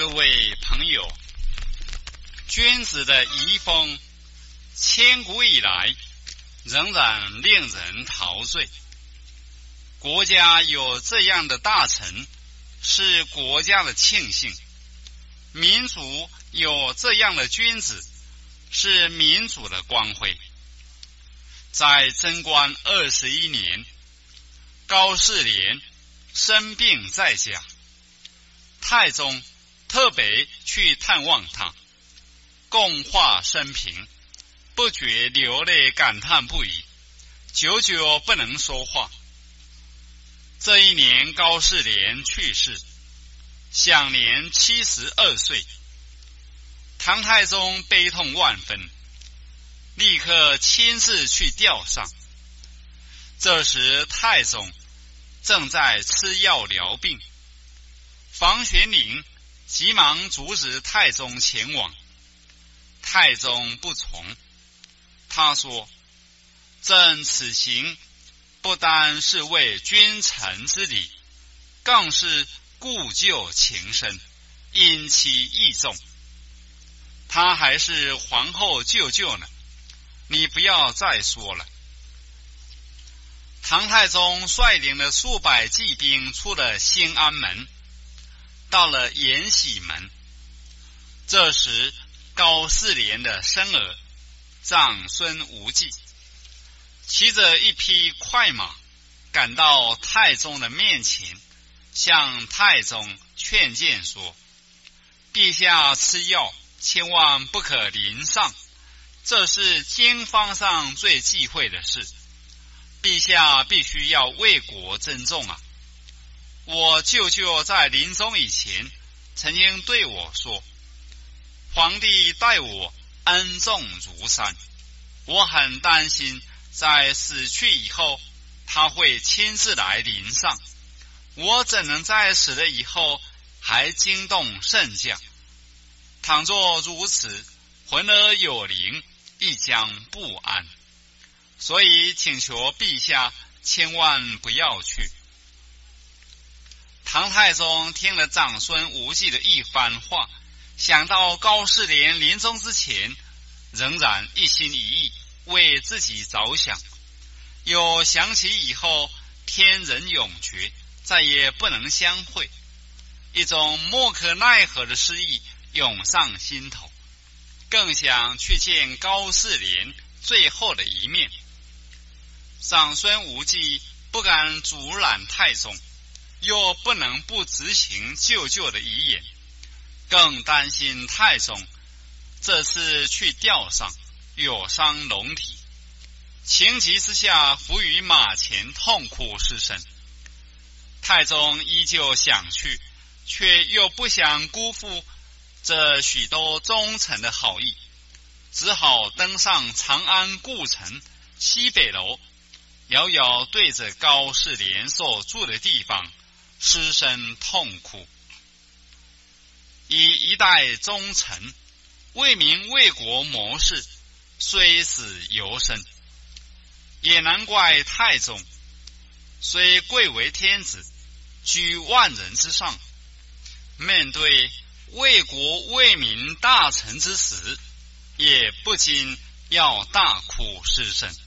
各位朋友，君子的遗风，千古以来仍然令人陶醉。国家有这样的大臣，是国家的庆幸；民族有这样的君子，是民族的光辉。在贞观21年，高士廉生病在家，太宗特别去探望他，共话生平，不觉流泪感叹不已，久久不能说话。这一年高士廉去世，享年72岁。唐太宗悲痛万分，立刻亲自去吊丧。这时太宗正在吃药疗病，房玄龄急忙阻止太宗前往。太宗不从，他说：朕此行不单是为君臣之礼，更是故旧情深，因其义重。他还是皇后舅舅呢，你不要再说了。唐太宗率领了数百骑兵出了兴安门，到了延禧门。这时高士廉的生儿长孙无忌骑着一匹快马赶到太宗的面前，向太宗劝谏说：陛下吃药千万不可临上，这是经方上最忌讳的事，陛下必须要为国珍重啊！我舅舅在临终以前曾经对我说，皇帝待我恩重如山，我很担心在死去以后他会亲自来临上，我怎能在死了以后还惊动圣驾？倘若如此，魂儿有灵，亦将不安。所以请求陛下千万不要去。唐太宗听了长孙无忌的一番话，想到高士廉临终之前仍然一心一意为自己着想，又想起以后天人永绝，再也不能相会，一种莫可奈何的失意涌上心头，更想去见高士廉最后的一面。长孙无忌不敢阻拦太宗，又不能不执行舅舅的遗言，更担心太宗这次去吊丧有伤龙体，情急之下伏于马前痛哭失声。太宗依旧想去，却又不想辜负这许多忠臣的好意，只好登上长安故城西北楼，遥遥对着高士廉所住的地方失声痛哭。以一代忠臣为民为国谋士，虽死犹生，也难怪太宗虽贵为天子，居万人之上，面对为国为民大臣之死，也不禁要大哭失声。